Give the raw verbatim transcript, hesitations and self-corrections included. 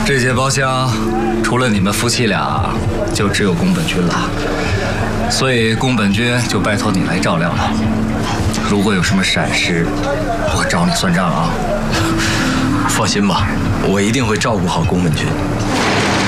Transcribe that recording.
这间包厢除了你们夫妻俩，就只有宫本君了，所以宫本君就拜托你来照料了。如果有什么闪失，我找你算账啊！ 放心吧，我一定会照顾好宫本君。